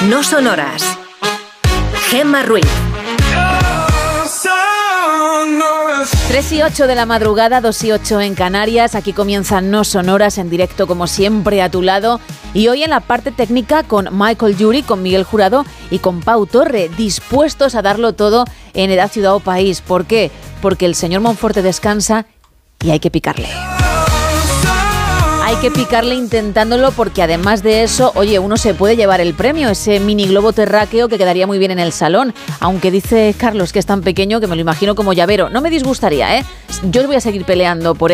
No Sonoras. Gemma Ruiz. 3:08 de la madrugada, 2:08 en Canarias. Aquí comienzan No Sonoras en directo, como siempre, a tu lado. Y hoy en la parte técnica con Michael Yuri, con Miguel Jurado y con Pau Torre, dispuestos a darlo todo en Edad, Ciudad o País. ¿Por qué? Porque el señor Monforte descansa y hay que picarle. Hay que picarle intentándolo, porque además de eso, oye, uno se puede llevar el premio, ese mini globo terráqueo que quedaría muy bien en el salón, aunque dice Carlos que es tan pequeño que me lo imagino como llavero. No me disgustaría, ¿eh? Yo voy a seguir peleando por él.